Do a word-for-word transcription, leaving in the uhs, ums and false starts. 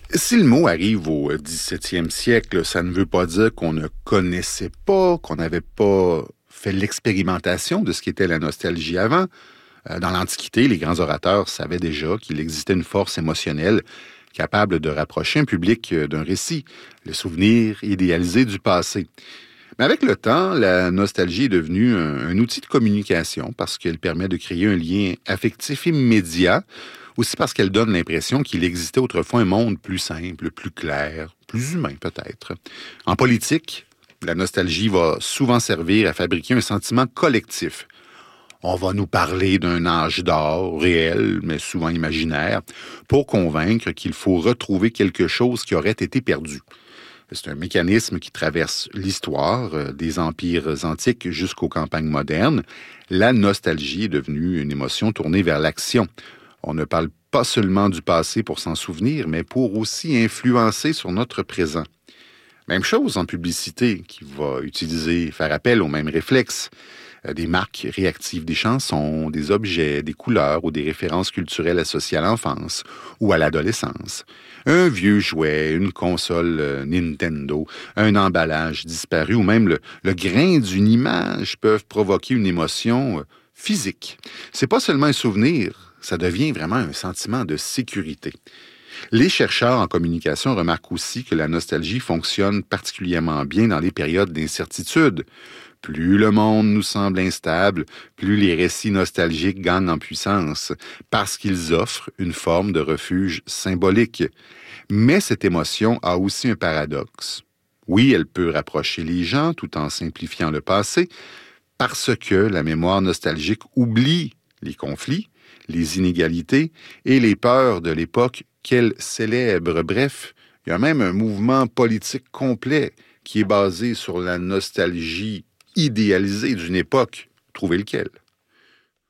Si le mot arrive au dix-septième siècle, ça ne veut pas dire qu'on ne connaissait pas, qu'on n'avait pas fait l'expérimentation de ce qu'était la nostalgie avant. Dans l'Antiquité, les grands orateurs savaient déjà qu'il existait une force émotionnelle capable de rapprocher un public d'un récit, le souvenir idéalisé du passé. Mais avec le temps, la nostalgie est devenue un, un outil de communication parce qu'elle permet de créer un lien affectif immédiat, aussi parce qu'elle donne l'impression qu'il existait autrefois un monde plus simple, plus clair, plus humain peut-être. En politique, la nostalgie va souvent servir à fabriquer un sentiment collectif. On va nous parler d'un âge d'or réel, mais souvent imaginaire, pour convaincre qu'il faut retrouver quelque chose qui aurait été perdu. C'est un mécanisme qui traverse l'histoire, des empires antiques jusqu'aux campagnes modernes. La nostalgie est devenue une émotion tournée vers l'action. On ne parle pas seulement du passé pour s'en souvenir, mais pour aussi influencer sur notre présent. Même chose en publicité, qui va utiliser, faire appel aux mêmes réflexes. Des marques réactivent des chansons, des objets, des couleurs ou des références culturelles associées à l'enfance ou à l'adolescence. Un vieux jouet, une console euh, Nintendo, un emballage disparu ou même le, le grain d'une image peuvent provoquer une émotion euh, physique. C'est pas seulement un souvenir, ça devient vraiment un sentiment de sécurité. Les chercheurs en communication remarquent aussi que la nostalgie fonctionne particulièrement bien dans les périodes d'incertitude. Plus le monde nous semble instable, plus les récits nostalgiques gagnent en puissance, parce qu'ils offrent une forme de refuge symbolique. Mais cette émotion a aussi un paradoxe. Oui, elle peut rapprocher les gens tout en simplifiant le passé, parce que la mémoire nostalgique oublie les conflits, les inégalités et les peurs de l'époque qu'elle célèbre. Bref, il y a même un mouvement politique complet qui est basé sur la nostalgie idéalisée d'une époque. Trouvez lequel?